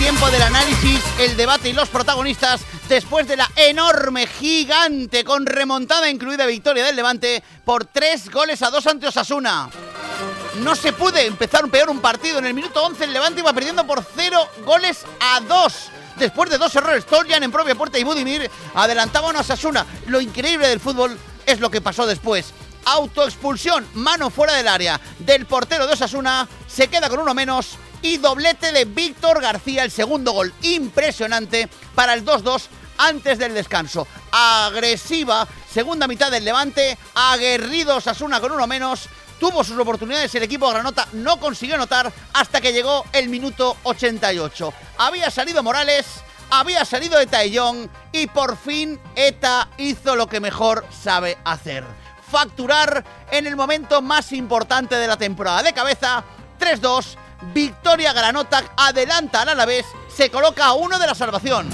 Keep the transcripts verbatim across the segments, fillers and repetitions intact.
Tiempo del análisis, el debate y los protagonistas después de la enorme, gigante, con remontada incluida victoria del Levante por tres goles a dos ante Osasuna. No se puede empezar peor un partido. En el minuto once el Levante iba perdiendo por cero goles a dos. Después de dos errores, Stoljan en propia puerta y Budimir adelantaban a Osasuna. Lo increíble del fútbol es lo que pasó después. Autoexpulsión, mano fuera del área del portero de Osasuna, se queda con uno menos y doblete de Víctor García, el segundo gol impresionante para el dos dos antes del descanso. Agresiva segunda mitad del Levante, aguerrido Osasuna con uno menos, tuvo sus oportunidades y el equipo granota no consiguió anotar hasta que llegó el minuto ochenta y ocho. Había salido Morales, había salido Eta Eyón y por fin Eta hizo lo que mejor sabe hacer: facturar en el momento más importante de la temporada. De cabeza, tres dos, victoria granota, adelanta al Alavés, se coloca a uno de la salvación.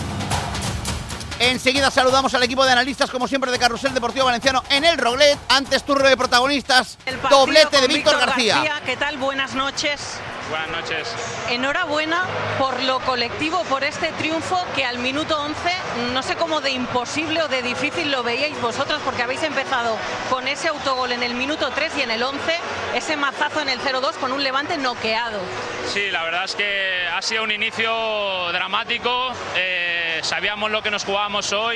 Enseguida saludamos al equipo de analistas, como siempre, de Carrusel Deportivo Valenciano en el Roglet. Antes turno de protagonistas, doblete de Víctor García. García. ¿Qué tal? Buenas noches. Buenas noches. Enhorabuena por lo colectivo, por este triunfo que al minuto once, no sé cómo de imposible o de difícil lo veíais vosotros, porque habéis empezado con ese autogol en el minuto tres y en el once ese mazazo en el cero dos con un Levante noqueado. Sí, la verdad es que ha sido un inicio dramático. Eh, sabíamos lo que nos jugábamos hoy.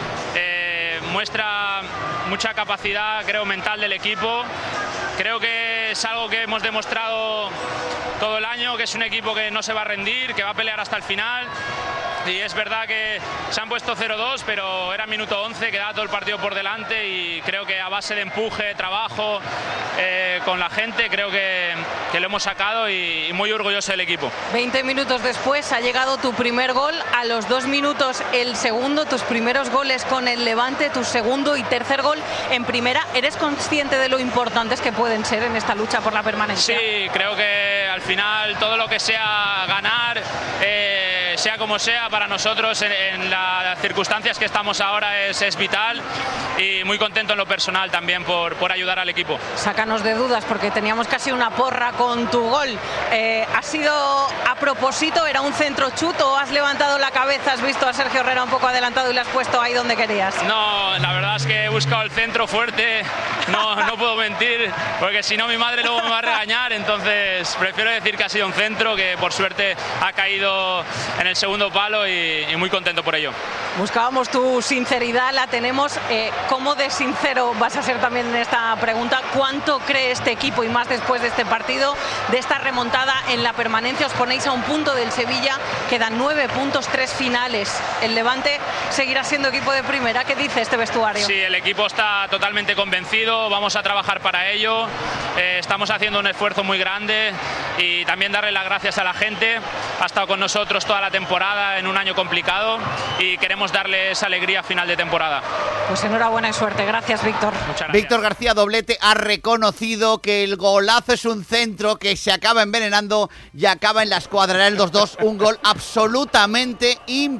Eh, muestra mucha capacidad, creo, mental del equipo. Creo que es algo que hemos demostrado todo el año, que es un equipo que no se va a rendir, que va a pelear hasta el final. Y es verdad que se han puesto cero dos, pero era minuto once, quedaba todo el partido por delante y creo que a base de empuje, trabajo eh, con la gente, creo que, que lo hemos sacado y, y muy orgulloso del equipo. veinte minutos después ha llegado tu primer gol, a los dos minutos el segundo, tus primeros goles con el Levante, tu segundo y tercer gol en primera. ¿Eres consciente de lo importantes que pueden ser en esta lucha por la permanencia? Sí, creo que al final todo lo que sea ganar, eh, sea como sea, para nosotros en, en las circunstancias que estamos ahora es, es vital, y muy contento en lo personal también por, por ayudar al equipo. Sácanos de dudas, porque teníamos casi una porra con tu gol. Eh, ¿Ha sido a propósito? ¿Era un centro chuto o has levantado la cabeza, has visto a Sergio Herrera un poco adelantado y le has puesto ahí donde querías? No, la verdad es que he buscado el centro fuerte, no, no puedo mentir, porque si no mi madre luego me va a regañar, entonces prefiero decir que ha sido un centro que por suerte ha caído en el segundo palo y, y muy contento por ello. Buscábamos tu sinceridad, la tenemos. Eh, ¿Cómo de sincero vas a ser también en esta pregunta? ¿Cuánto cree este equipo, y más después de este partido, de esta remontada en la permanencia? Os ponéis a un punto del Sevilla, quedan nueve puntos, tres finales. El Levante seguirá siendo equipo de primera. ¿Qué dice este vestuario? Sí, el equipo está totalmente convencido, vamos a trabajar para ello. Eh, estamos haciendo un esfuerzo muy grande y también darle las gracias a la gente. Ha estado con nosotros toda la temporada en un año complicado y queremos darle esa alegría a final de temporada. Pues enhorabuena y suerte. Gracias, Víctor. Muchas gracias. Víctor García, doblete, ha reconocido que el golazo es un centro que se acaba envenenando y acaba en la escuadra. Era el dos dos, un gol absolutamente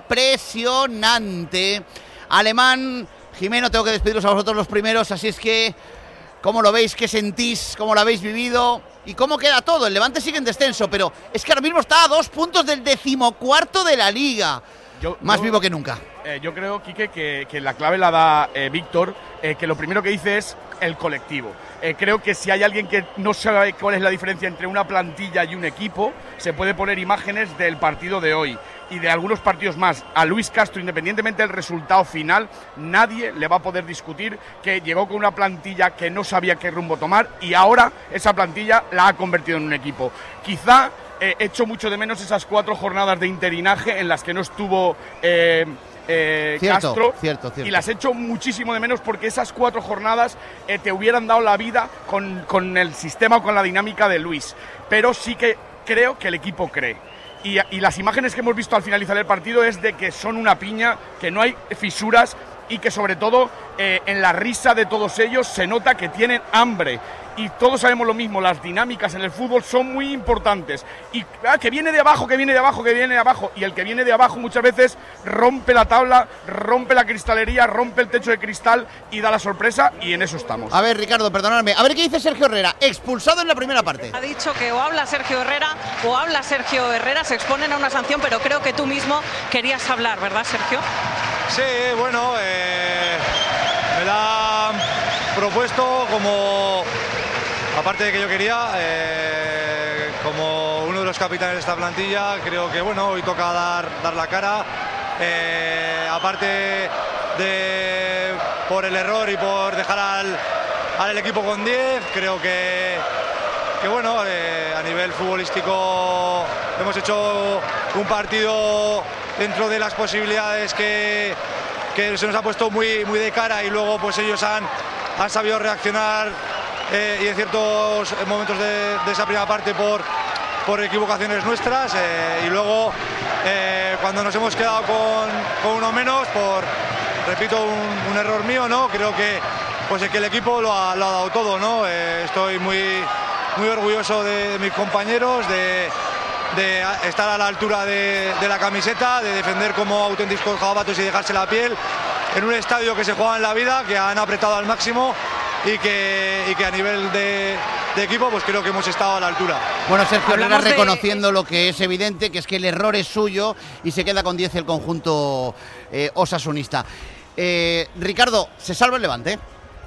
impresionante. Alemán, Jimeno, tengo que despediros a vosotros los primeros, así es que, ¿cómo lo veis? ¿Qué sentís? ¿Cómo lo habéis vivido? ¿Y cómo queda todo? El Levante sigue en descenso, pero es que ahora mismo está a dos puntos del decimocuarto de la Liga. Yo, Más yo, vivo que nunca. Eh, yo creo, Quique, que, que la clave la da eh, Víctor, eh, que lo primero que dice es el colectivo. Eh, creo que si hay alguien que no sabe cuál es la diferencia entre una plantilla y un equipo, se puede poner imágenes del partido de hoy y de algunos partidos más. A Luis Castro, independientemente del resultado final, nadie le va a poder discutir que llegó con una plantilla que no sabía qué rumbo tomar y ahora esa plantilla la ha convertido en un equipo. Quizá eh, echo mucho de menos esas cuatro jornadas de interinaje en las que no estuvo eh, eh, cierto, Castro cierto, cierto. y las echo muchísimo de menos porque esas cuatro jornadas eh, te hubieran dado la vida con, con el sistema o con la dinámica de Luis, pero sí que creo que el equipo cree. Y, y las imágenes que hemos visto al finalizar el partido es de que son una piña, que no hay fisuras y que sobre todo eh, en la risa de todos ellos se nota que tienen hambre. Y todos sabemos lo mismo, las dinámicas en el fútbol son muy importantes. Y ah, que viene de abajo, que viene de abajo, que viene de abajo. Y el que viene de abajo muchas veces rompe la tabla, rompe la cristalería, rompe el techo de cristal y da la sorpresa, y en eso estamos. A ver, Ricardo, perdonadme. A ver qué dice Sergio Herrera, expulsado en la primera parte. Ha dicho que o habla Sergio Herrera o habla Sergio Herrera, se exponen a una sanción, pero creo que tú mismo querías hablar, ¿verdad, Sergio? Sí, bueno, eh, me la han propuesto como... Aparte de que yo quería, eh, como uno de los capitanes de esta plantilla, creo que bueno, hoy toca dar, dar la cara. Eh, aparte de por el error y por dejar al, al equipo con diez, creo que, que bueno, eh, a nivel futbolístico hemos hecho un partido dentro de las posibilidades que, que se nos ha puesto muy, muy de cara, y luego pues ellos han, han sabido reaccionar. Eh, y en ciertos momentos de, de esa primera parte por, por equivocaciones nuestras, eh, y luego eh, cuando nos hemos quedado con, con uno menos por, repito, un, un error mío, ¿no? Creo que pues es que el equipo lo ha, lo ha dado todo, ¿no? Eh, estoy muy, muy orgulloso de, de mis compañeros, de, de estar a la altura de, de la camiseta, de defender como auténticos jabatos y dejarse la piel en un estadio que se juega en la vida, que han apretado al máximo. Y que, y que a nivel de, de equipo pues creo que hemos estado a la altura. Bueno, Sergio Herrera de... reconociendo lo que es evidente, que es que el error es suyo y se queda con diez el conjunto eh, osasunista. Eh, Ricardo, ¿se salva el Levante?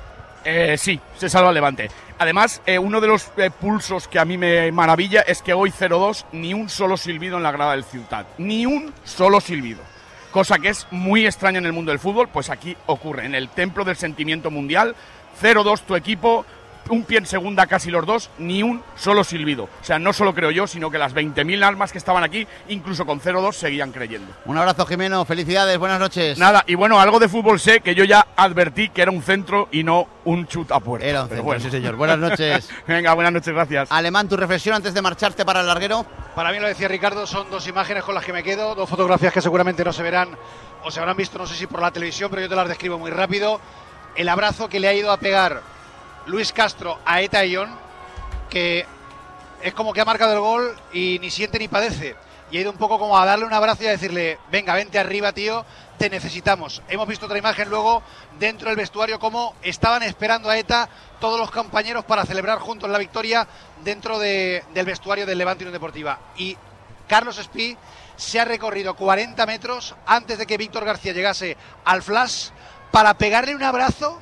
Eh, sí, se salva el Levante. Además, eh, uno de los eh, pulsos que a mí me maravilla es que hoy cero dos, ni un solo silbido en la grada del Ciutat. Ni un solo silbido. Cosa que es muy extraña en el mundo del fútbol, pues aquí ocurre, en el templo del sentimiento mundial. cero dos tu equipo, un pie en segunda casi los dos, ni un solo silbido. O sea, no solo creo yo, sino que las veinte mil almas que estaban aquí, incluso con cero dos, seguían creyendo. Un abrazo, Jimeno, felicidades, buenas noches. Nada, y bueno, algo de fútbol sé, que yo ya advertí que era un centro y no un chut a puerta. Era un centro, bueno. sí señor. Buenas noches. Venga, buenas noches, gracias. Alemán, tu reflexión antes de marcharte para el larguero. Para mí, lo decía Ricardo, son dos imágenes con las que me quedo, dos fotografías que seguramente no se verán o se habrán visto, no sé si por la televisión, pero yo te las describo muy rápido. El abrazo que le ha ido a pegar Luis Castro a Eta Ayón, que es como que ha marcado el gol y ni siente ni padece. Y ha ido un poco como a darle un abrazo y a decirle, venga, vente arriba, tío, te necesitamos. Hemos visto otra imagen luego dentro del vestuario, como estaban esperando a Eta todos los compañeros para celebrar juntos la victoria dentro de, del vestuario del Levante Unión Deportiva. Y Carlos Espí se ha recorrido cuarenta metros antes de que Víctor García llegase al flash para pegarle un abrazo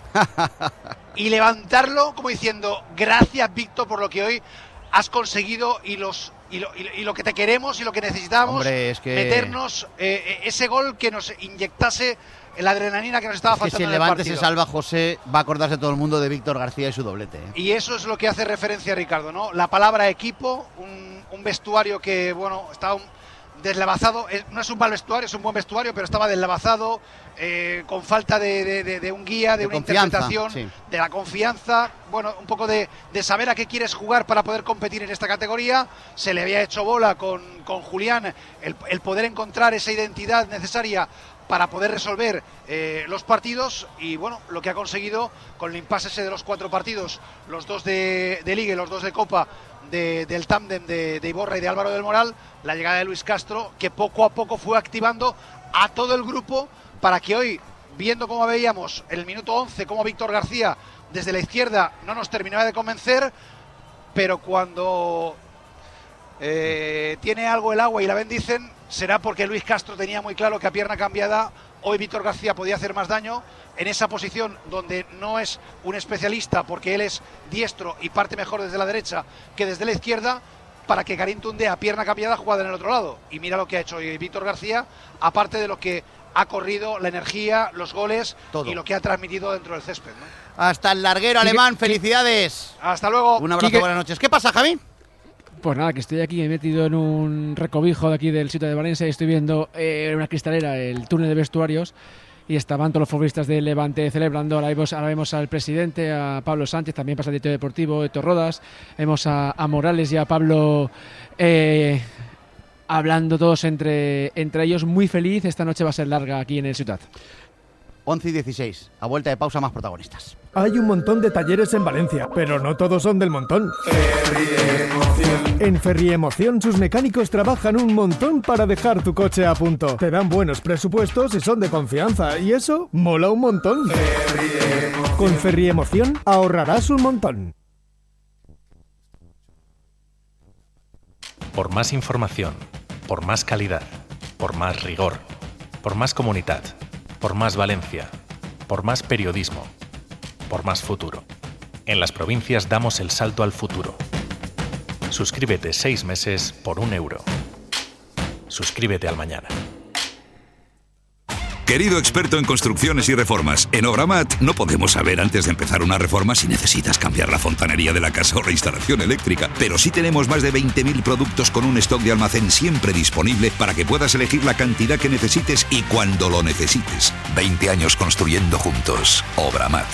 y levantarlo como diciendo, gracias Víctor por lo que hoy has conseguido y los y lo, y lo que te queremos y lo que necesitábamos. Hombre, es que... meternos eh, ese gol que nos inyectase la adrenalina que nos estaba es que faltando si el en el Levante partido. se salva, José, va a acordarse todo el mundo de Víctor García y su doblete, ¿eh? Y eso es lo que hace referencia a Ricardo, ¿no? La palabra equipo, un, un vestuario que, bueno, estaba un, deslavazado, es, no es un mal vestuario, es un buen vestuario, pero estaba deslavazado, eh, con falta de, de, de, de un guía, de, de una interpretación, sí. De la confianza, bueno, un poco de, de saber a qué quieres jugar para poder competir en esta categoría. Se le había hecho bola con, con Julián el, el poder encontrar esa identidad necesaria para poder resolver eh, los partidos, y bueno, lo que ha conseguido con el impasse ese de los cuatro partidos, los dos de, de Liga y los dos de Copa, de, del tándem de, de Iborra y de Álvaro del Moral, la llegada de Luis Castro, que poco a poco fue activando a todo el grupo para que hoy, viendo cómo veíamos en el minuto once, cómo Víctor García desde la izquierda no nos terminaba de convencer, pero cuando eh, tiene algo el agua y la bendicen, será porque Luis Castro tenía muy claro que a pierna cambiada hoy Víctor García podía hacer más daño en esa posición donde no es un especialista, porque él es diestro y parte mejor desde la derecha que desde la izquierda, para que Karim Toundé a pierna cambiada jugara en el otro lado. Y mira lo que ha hecho hoy Víctor García, aparte de lo que ha corrido, la energía, los goles, todo, y lo que ha transmitido dentro del césped, ¿no? Hasta el larguero, Alemán, felicidades. Hasta luego. Un abrazo, Quique. buenas noches. ¿Qué pasa, Javi? Pues nada, que estoy aquí, he metido en un recobijo de aquí del sitio de Valencia y estoy viendo eh, en una cristalera el túnel de vestuarios y estaban todos los futbolistas del Levante celebrando. Ahora vemos, ahora vemos al presidente, a Pablo Sánchez, también pasa el director deportivo, Héctor Rodas, vemos a, a Morales y a Pablo eh, hablando todos entre, entre ellos, muy feliz. Esta noche va a ser larga aquí en el Ciutat. once y dieciséis. A vuelta de pausa, más protagonistas. Hay un montón de talleres en Valencia, pero no todos son del montón. Ferriemoción. En Ferriemoción sus mecánicos trabajan un montón para dejar tu coche a punto. Te dan buenos presupuestos y son de confianza, y eso mola un montón. Ferriemoción. Con Ferriemoción ahorrarás un montón. Por más información, por más calidad, por más rigor, por más comunidad, por más Valencia, por más periodismo, por más futuro. En las provincias damos el salto al futuro. Suscríbete seis meses por un euro. Suscríbete al mañana. Querido experto en construcciones y reformas, en Obramat no podemos saber antes de empezar una reforma si necesitas cambiar la fontanería de la casa o la instalación eléctrica, pero sí tenemos más de veinte mil productos con un stock de almacén siempre disponible para que puedas elegir la cantidad que necesites y cuando lo necesites. veinte años construyendo juntos. Obramat.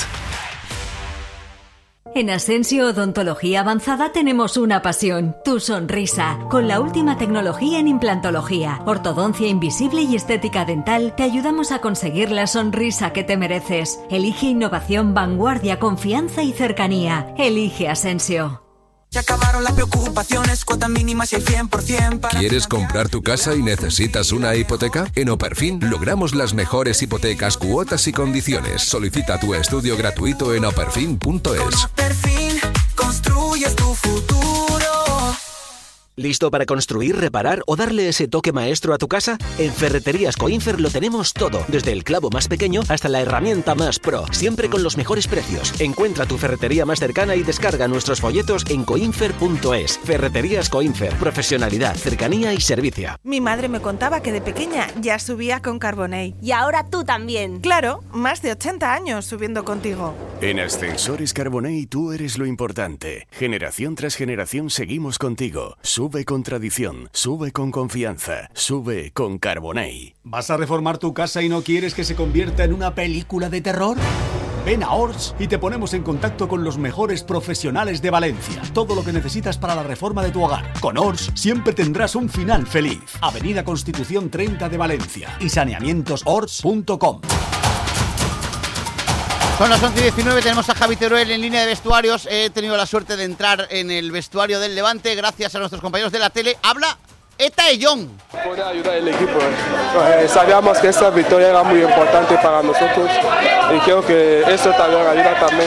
En Asensio Odontología Avanzada tenemos una pasión, tu sonrisa. Con la última tecnología en implantología, ortodoncia invisible y estética dental, te ayudamos a conseguir la sonrisa que te mereces. Elige innovación, vanguardia, confianza y cercanía. Elige Asensio. Se acabaron las preocupaciones, cuotas mínimas y el cien por ciento. ¿Quieres comprar tu casa y necesitas una hipoteca? En Operfin logramos las mejores hipotecas, cuotas y condiciones. Solicita tu estudio gratuito en operfin punto es. Con Operfin construyes tu futuro. ¿Listo para construir, reparar o darle ese toque maestro a tu casa? En Ferreterías Coinfer lo tenemos todo, desde el clavo más pequeño hasta la herramienta más pro, siempre con los mejores precios. Encuentra tu ferretería más cercana y descarga nuestros folletos en coinfer punto es. Ferreterías Coinfer, profesionalidad, cercanía y servicio. Mi madre me contaba que de pequeña ya subía con Carbonell. Y ahora tú también. Claro, más de ochenta años subiendo contigo. En Ascensores Carbonell tú eres lo importante. Generación tras generación seguimos contigo. Sube con tradición, sube con confianza, sube con Carbonell. ¿Vas a reformar tu casa y no quieres que se convierta en una película de terror? Ven a Ors y te ponemos en contacto con los mejores profesionales de Valencia. Todo lo que necesitas para la reforma de tu hogar. Con Ors siempre tendrás un final feliz. Avenida Constitución treinta de Valencia y saneamientos ors punto com. Son las once y diecinueve, tenemos a Javi Teruel en línea de vestuarios. He tenido la suerte de entrar en el vestuario del Levante gracias a nuestros compañeros de la tele. Habla Eta Ellón. Puede ayudar el equipo. Eh, sabíamos que esta victoria era muy importante para nosotros y creo que eso también ayuda también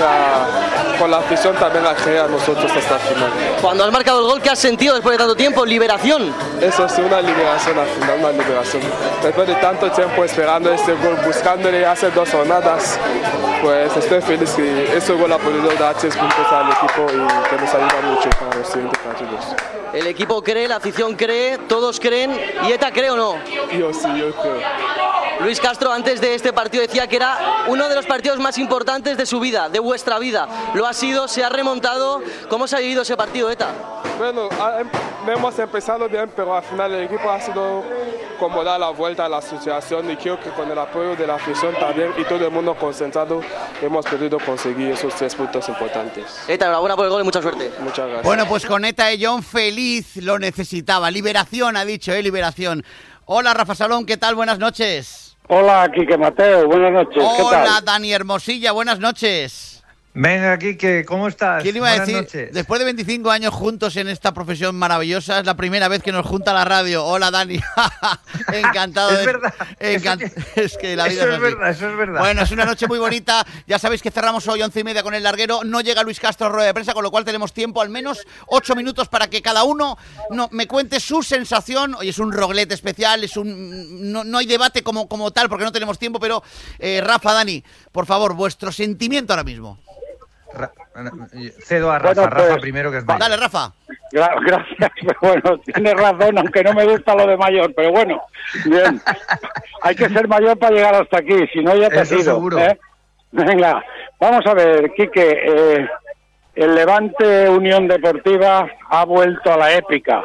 a, con la afición también a creer a nosotros hasta el final. Cuando has marcado el gol, ¿qué has sentido después de tanto tiempo? ¿Liberación? Eso es una liberación al final, una liberación. Después de tanto tiempo esperando este gol, buscándole hace dos jornadas, pues estoy feliz que ese gol ha podido dar tres puntos al equipo y que nos ayuda mucho para los siguientes partidos. El equipo cree, la afición cree, todos creen, ¿y Eta cree o no? Yo sí, yo creo. Luis Castro antes de este partido decía que era uno de los partidos más importantes de su vida, de vuestra vida. Lo ha sido, se ha remontado. ¿Cómo se ha vivido ese partido, Eta? Bueno, hemos empezado bien, pero al final el equipo ha sido como dar la vuelta a la situación y creo que con el apoyo de la afición también y todo el mundo concentrado hemos podido conseguir esos tres puntos importantes. Eta, enhorabuena por el gol y mucha suerte. Muchas gracias. Bueno, pues con Eta Ellón feliz, lo necesitaba. Liberación, ha dicho, ¿eh? Liberación. Hola, Rafa Salón, ¿qué tal? Buenas noches. Hola, Quique Mateo, buenas noches. ¿Qué Hola, tal? Dani Hermosilla, buenas noches. Venga, Quique, ¿cómo estás? ¿Quién iba a Buenas decir? noches. Después de veinticinco años juntos en esta profesión maravillosa, es la primera vez que nos junta la radio. Hola, Dani. Encantado. Es de... verdad. Encant... Eso que... Es que la vida eso es, es así. verdad, eso es verdad. Bueno, es una noche muy bonita. Ya sabéis que cerramos hoy once y media con el larguero. No llega Luis Castro a rueda de prensa, con lo cual tenemos tiempo, al menos ocho minutos, para que cada uno no, me cuente su sensación. Hoy es un roglete especial, es un no, no hay debate como, como tal, porque no tenemos tiempo, pero eh, Rafa, Dani, por favor, vuestro sentimiento ahora mismo. Ra cedo a Rafa, Bueno, pues, Rafa primero que es mayor. Dale, Rafa. Gracias, pero bueno, tienes razón, aunque no me gusta lo de mayor, pero bueno, bien. Hay que ser mayor para llegar hasta aquí, si no ya te has Eso ido, seguro. ¿eh? Venga, vamos a ver, Quique, eh, el Levante Unión Deportiva ha vuelto a la épica,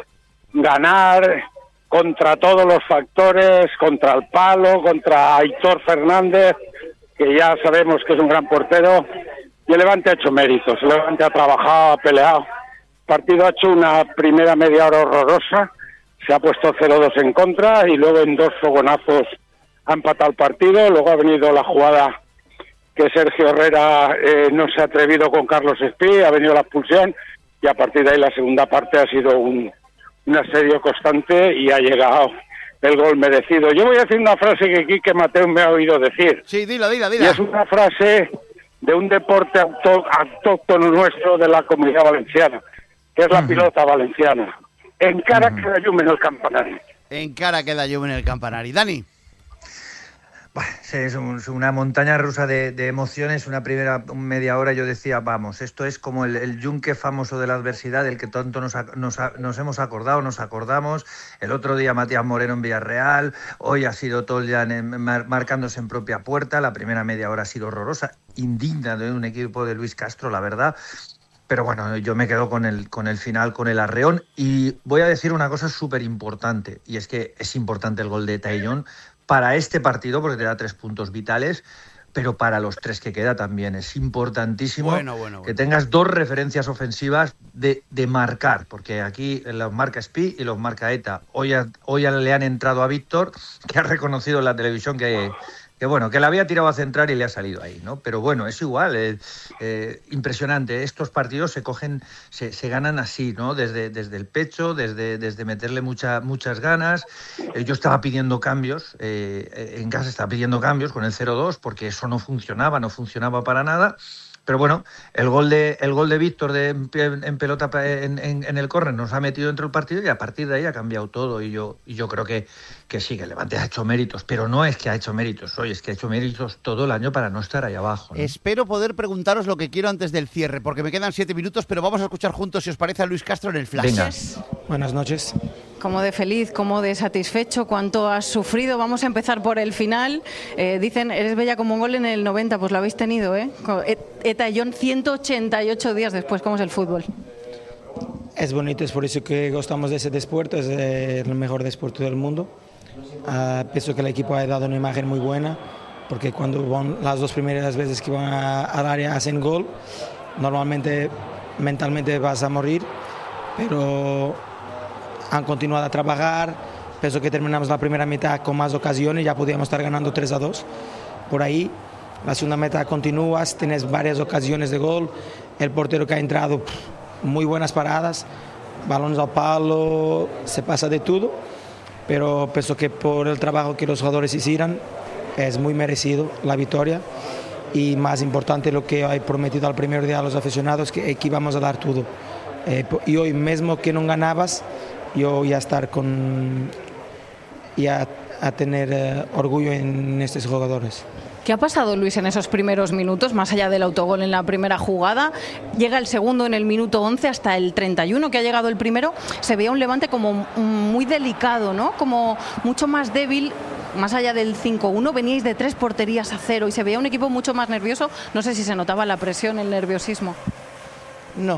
ganar contra todos los factores, contra el palo, contra Aitor Fernández, que ya sabemos que es un gran portero. Y el Levante ha hecho méritos, el Levante ha trabajado, ha peleado. El partido ha hecho una primera media hora horrorosa, se ha puesto cero dos en contra y luego en dos fogonazos ha empatado el partido, luego ha venido la jugada que Sergio Herrera eh, no se ha atrevido con Carlos Espí, ha venido la expulsión y a partir de ahí la segunda parte ha sido un, un asedio constante y ha llegado el gol merecido. Yo voy a decir una frase que Quique Mateu me ha oído decir. Sí, dila, dila, dila. Y es una frase de un deporte auto, autóctono nuestro de la Comunidad Valenciana, que es la uh-huh. pilota valenciana. Encara uh-huh. queda llum en el campanari. Encara queda llum en el campanari. Dani. Sí, es un, una montaña rusa de, de emociones. Una primera media hora yo decía, vamos, esto es como el, el yunque famoso de la adversidad, del que tanto nos, nos, nos hemos acordado, nos acordamos. El otro día Matías Moreno en Villarreal, hoy ha sido Toljan en, mar, marcándose en propia puerta. La primera media hora ha sido horrorosa, indigna de un equipo de Luis Castro, la verdad. Pero bueno, yo me quedo con el, con el final, con el arreón. Y voy a decir una cosa súper importante, y es que es importante el gol de Taillon para este partido, porque te da tres puntos vitales, pero para los tres que queda también es importantísimo bueno, bueno, bueno. que tengas dos referencias ofensivas de, de marcar, porque aquí los marca Espí y los marca Eta. Hoy, a, hoy le han entrado a Víctor, que ha reconocido en la televisión que... que bueno, que la había tirado a centrar y le ha salido ahí, ¿no? Pero bueno, es igual, eh, eh, impresionante. Estos partidos se cogen, se, se ganan así, ¿no? Desde, desde el pecho, desde, desde meterle mucha, muchas ganas. Eh, yo estaba pidiendo cambios, eh, en casa estaba pidiendo cambios con el cero dos, porque eso no funcionaba, no funcionaba para nada. Pero bueno, el gol de el gol de Víctor de, en, en pelota en, en, en el córner nos ha metido dentro del partido y a partir de ahí ha cambiado todo. Y yo y yo creo que, que sí, que el Levante ha hecho méritos, pero no es que ha hecho méritos hoy, es que ha hecho méritos todo el año para no estar ahí abajo, ¿no? Espero poder preguntaros lo que quiero antes del cierre, porque me quedan siete minutos, pero vamos a escuchar juntos, si os parece, a Luis Castro en el Flash. Venga. Buenas noches. Como de feliz, como de satisfecho, cuánto has sufrido. Vamos a empezar por el final. Eh, dicen, eres bella como un gol en el noventa, pues lo habéis tenido, ¿eh? Eta y John, ciento ochenta y ocho días después. ¿Cómo es el fútbol? Es bonito, es por eso que gustamos de ese deporte, es el mejor deporte del mundo. Uh, pienso que el equipo ha dado una imagen muy buena, porque cuando van las dos primeras veces que van al área hacen gol, normalmente mentalmente vas a morir, pero han continuado a trabajar. Pienso que terminamos la primera mitad con más ocasiones, ya podíamos estar ganando tres a dos. Por ahí, la segunda mitad continúas, tienes varias ocasiones de gol, el portero que ha entrado, muy buenas paradas, balones al palo, se pasa de todo, pero pienso que por el trabajo que los jugadores hicieron, es muy merecido la victoria. Y más importante, lo que he prometido al primer día a los aficionados, que aquí vamos a dar todo. Eh, y hoy mismo que no ganabas, yo voy a estar con y a, a tener eh, orgullo en estos jugadores. ¿Qué ha pasado, Luis, en esos primeros minutos, más allá del autogol en la primera jugada? Llega el segundo en el minuto once, hasta el treinta y uno que ha llegado el primero. Se veía un Levante como muy delicado, ¿no? Como mucho más débil. Más allá del cinco uno, veníais de tres porterías a cero y se veía un equipo mucho más nervioso. No sé si se notaba la presión, el nerviosismo. No,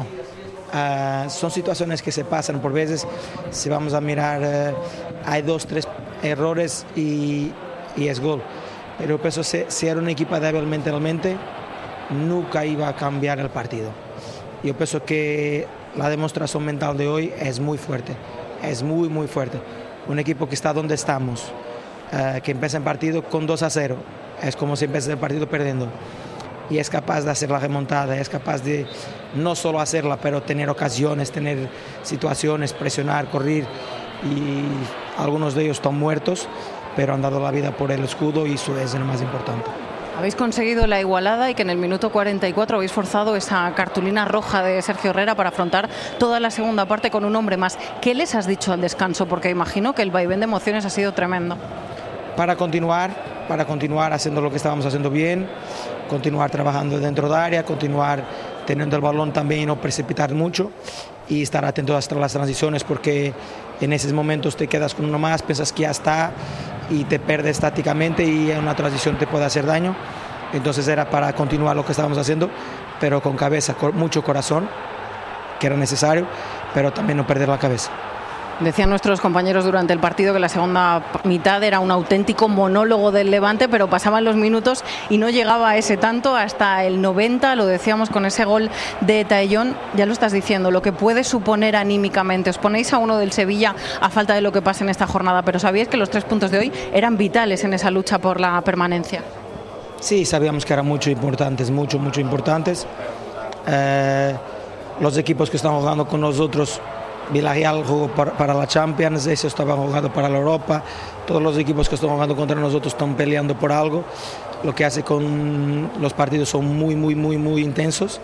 uh, son situaciones que se pasan por veces. Si vamos a mirar, uh, hay dos, tres errores y, y es gol. Pero pienso que si era un equipo débil mentalmente, nunca iba a cambiar el partido. Yo pienso que la demostración mental de hoy es muy fuerte, es muy, muy fuerte. Un equipo que está donde estamos, Uh, que empieza el partido con dos a cero, es como si empieza el partido perdiendo, y es capaz de hacer la remontada, es capaz de no solo hacerla, pero tener ocasiones, tener situaciones, presionar, correr, y algunos de ellos están muertos, pero han dado la vida por el escudo y eso es lo más importante. Habéis conseguido la igualada y que en el minuto cuarenta y cuatro habéis forzado esa cartulina roja de Sergio Herrera para afrontar toda la segunda parte con un hombre más. ¿Qué les has dicho al descanso? Porque imagino que el vaivén de emociones ha sido tremendo. Para continuar, para continuar haciendo lo que estábamos haciendo bien, continuar trabajando dentro de área, continuar teniendo el balón también y no precipitar mucho y estar atento hasta las transiciones, porque en esos momentos te quedas con uno más, piensas que ya está y te pierdes tácticamente y en una transición te puede hacer daño. Entonces era para continuar lo que estábamos haciendo, pero con cabeza, con mucho corazón, que era necesario, pero también no perder la cabeza. Decían nuestros compañeros durante el partido que la segunda mitad era un auténtico monólogo del Levante, pero pasaban los minutos y no llegaba a ese tanto hasta el noventa, lo decíamos con ese gol de Taellón. Ya lo estás diciendo, lo que puede suponer anímicamente. Os ponéis a uno del Sevilla a falta de lo que pase en esta jornada, pero sabíais que los tres puntos de hoy eran vitales en esa lucha por la permanencia. Sí, sabíamos que eran mucho importantes, mucho, mucho importantes. Eh, los equipos que están jugando con nosotros, Villarreal jugó para, para la Champions, ese estaba jugando para la Europa, todos los equipos que están jugando contra nosotros están peleando por algo, lo que hace con los partidos son muy, muy, muy, muy intensos,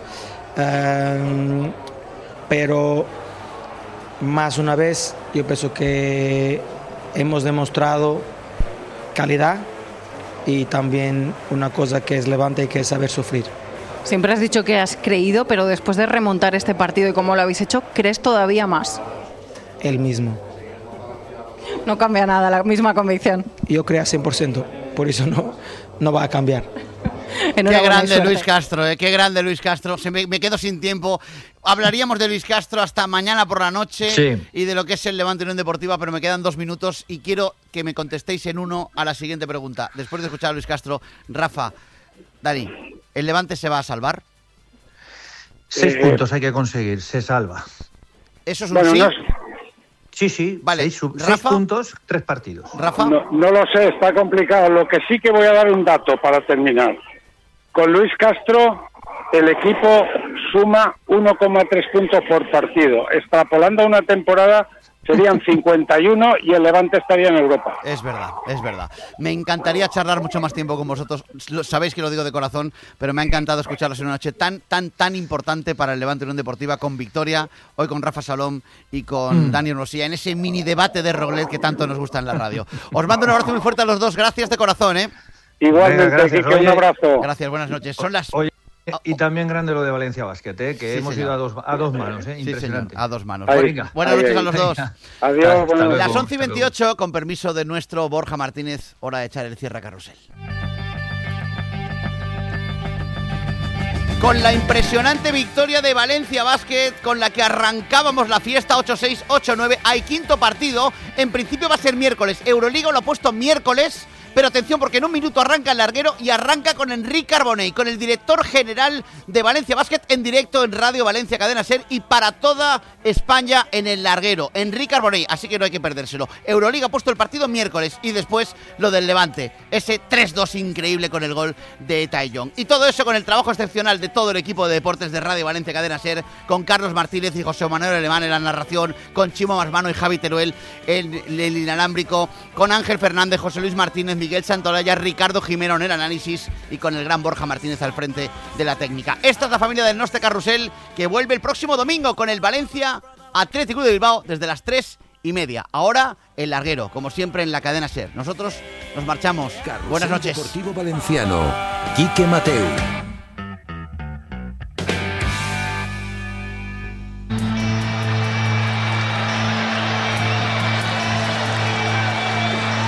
eh, pero más una vez yo pienso que hemos demostrado calidad y también una cosa que es Levante, que es saber sufrir. Siempre has dicho que has creído, pero después de remontar este partido y cómo lo habéis hecho, ¿crees todavía más? El mismo. No cambia nada, la misma convicción. Yo creo al cien por ciento, por eso no, no va a cambiar. Qué grande Luis Castro, eh, qué grande Luis Castro. Se me, me quedo sin tiempo. Hablaríamos de Luis Castro hasta mañana por la noche, sí, y de lo que es el Levante Unión Deportiva, pero me quedan dos minutos y quiero que me contestéis en uno a la siguiente pregunta. Después de escuchar a Luis Castro, Rafa, Dani, ¿el Levante se va a salvar? Seis eh, puntos hay que conseguir, se salva. ¿Eso es un bueno, sí? No, sí, sí, vale. seis, seis puntos, tres partidos. ¿Rafa? No, no lo sé, está complicado. Lo que sí que voy a dar un dato para terminar. Con Luis Castro, el equipo suma uno coma tres puntos por partido. Extrapolando una temporada, serían cincuenta y uno y el Levante estaría en Europa. Es verdad, es verdad. Me encantaría charlar mucho más tiempo con vosotros. Sabéis que lo digo de corazón, pero me ha encantado escucharos en una noche tan, tan, tan importante para el Levante Unión Deportiva, con victoria, hoy con Rafa Salom y con mm. Dani Rosilla, en ese mini debate de Roglet que tanto nos gusta en la radio. Os mando un abrazo muy fuerte a los dos. Gracias de corazón, ¿eh? Igualmente, Venga, gracias, Quique, un abrazo. Gracias, buenas noches. Son las... Oye, y también grande lo de Valencia Basket, ¿eh? que sí, hemos señor. ido a dos, a dos manos, ¿eh? Impresionante. Sí, a dos manos. Ahí, buenas ahí, noches ahí. a los dos. Adiós. Buenas Las once y veintiocho, con permiso de nuestro Borja Martínez, hora de echar el cierre a carrusel. Con la impresionante victoria de Valencia Basket, con la que arrancábamos la fiesta ocho seis, ocho nueve, hay quinto partido. En principio va a ser miércoles. Euroliga lo ha puesto miércoles. Pero atención, porque en un minuto arranca el larguero y arranca con Enric Carbonell, con el director general de Valencia Basket, en directo en Radio Valencia Cadena Ser y para toda España en el larguero. Enric Carbonell, así que no hay que perdérselo. Euroliga ha puesto el partido miércoles y después lo del Levante, ese tres dos increíble con el gol de Taellón. Y todo eso con el trabajo excepcional de todo el equipo de deportes de Radio Valencia Cadena Ser, con Carlos Martínez y José Manuel Alemán en la narración, con Chimo Masmano y Javi Teruel en el inalámbrico, con Ángel Fernández, José Luis Martínez, Miguel Santolaya, Ricardo Jimeno en el análisis y con el gran Borja Martínez al frente de la técnica. Esta es la familia del Nostre Carrusel, que vuelve el próximo domingo con el Valencia Atlético de Bilbao desde las tres y media. Ahora el larguero, como siempre en la cadena Ser. Nosotros nos marchamos. Carrusel Buenas noches. Deportivo Valenciano, Quique Mateu.